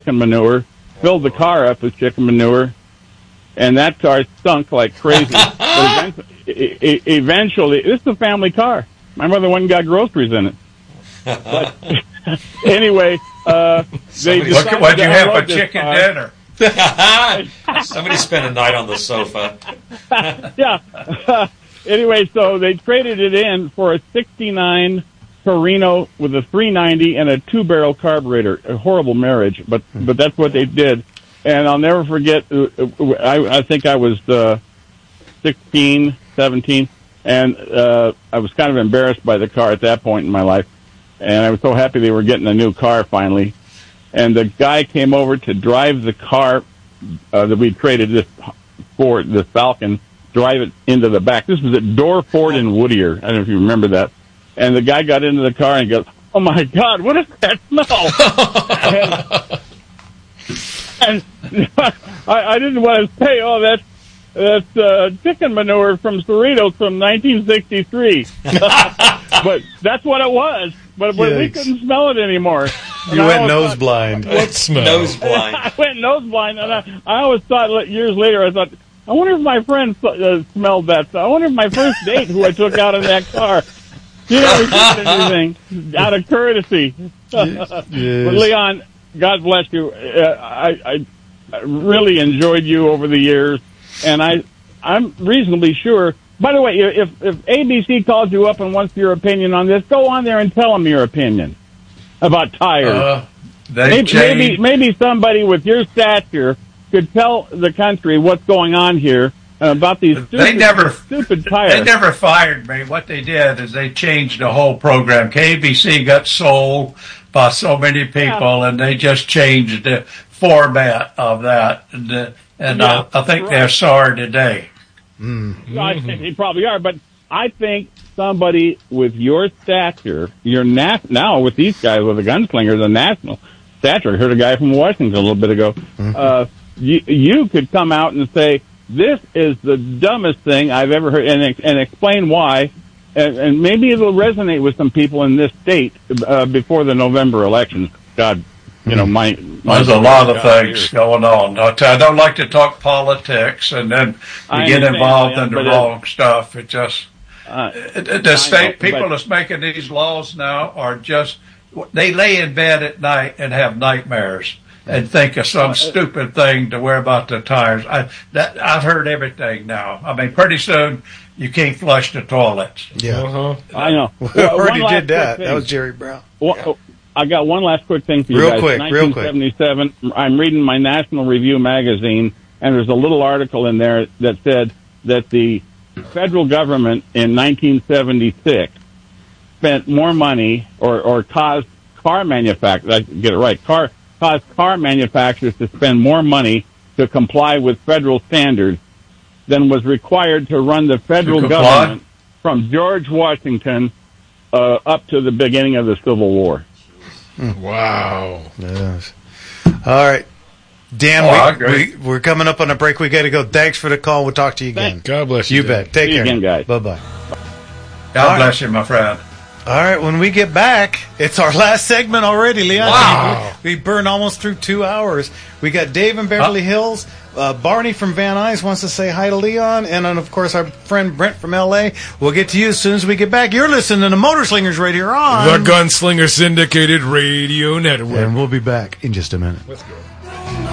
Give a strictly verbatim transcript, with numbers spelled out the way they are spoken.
chicken manure, filled the car up with chicken manure, and that car stunk like crazy. But eventually, eventually, this is a family car. My mother went and got groceries in it. But anyway, uh, they what what did you have for chicken car. dinner? Somebody spent a night on the sofa. Yeah. Anyway, so they traded it in for a sixty-nine Torino with a three ninety and a two-barrel carburetor. A horrible marriage, but but that's what they did. And I'll never forget, I, I think I was uh, sixteen, seventeen, and uh, I was kind of embarrassed by the car at that point in my life. And I was so happy they were getting a new car finally. And the guy came over to drive the car uh, that we traded this Ford, this Falcon, drive it into the back. This was at Door Ford in Whittier. I don't know if you remember that. And the guy got into the car and goes, "Oh my God, what is that smell?" and and I, I didn't want to say, "Oh, that's that's uh, chicken manure from Cerritos from nineteen sixty-three." But that's what it was. But, but we couldn't smell it anymore. And you I went nose thought, blind. What smell? Nose blind. I went nose blind, and I, I always thought years later, I thought, I wonder if my friend uh, smelled that. I wonder if my first date, who I took out in that car, she never said anything out of courtesy. Yes. But Leon, God bless you. Uh, I, I really enjoyed you over the years, and I, I'm reasonably sure. By the way, if if A B C calls you up and wants your opinion on this, go on there and tell them your opinion about tires. Uh, they maybe, maybe maybe somebody with your stature could tell the country what's going on here about these stupid, they never, stupid tires. They never fired me. What they did is they changed the whole program. K B C got sold by so many people, yeah. and they just changed the format of that. And, uh, and yeah, I, I think right. they're sorry today. Mm-hmm. I think they probably are, but I think somebody with your stature, your na- now with these guys with the gunslingers, the national stature. I heard a guy from Washington a little bit ago. Mm-hmm. Uh, you, you could come out and say, "This is the dumbest thing I've ever heard," and, and explain why, and, and maybe it'll resonate with some people in this state uh, before the November elections. God, you know, my, my there's a lot of things here. going on. I don't like to talk politics, and then you get involved in the wrong it, stuff. It just uh, the state know, people that's making these laws now are just they lay in bed at night and have nightmares and think of some uh, stupid thing to worry about the tires. I that I've heard everything now. I mean, pretty soon you can't flush the toilets. Yeah, uh-huh. I know. We already did that. That was Jerry Brown. Well, yeah. I got one last quick thing for you real guys. Quick, real quick, nineteen seventy-seven, I'm reading my National Review magazine, and there's a little article in there that said that the federal government in nineteen seventy-six spent more money or, or caused car manufacturers, I get it right, car, caused car manufacturers to spend more money to comply with federal standards than was required to run the federal government from George Washington uh, up to the beginning of the Civil War. Wow. Yes. All right. Dan, oh, we, we, we're coming up on a break. We got to go. Thanks for the call. We'll talk to you again. Thanks. God bless you. You bet. Take See care. You again, guys. Bye-bye. God All bless right. you, my friend. All right. When we get back, it's our last segment already, Leon. Wow. We, we burned almost through two hours. We got Dave in Beverly huh? Hills. Uh, Barney from Van Nuys wants to say hi to Leon. And then, of course, our friend Brent from L A. We'll get to you as soon as we get back. You're listening to Motor Slingers right here on the Gunslinger Syndicated Radio Network. And we'll be back in just a minute. Let's go.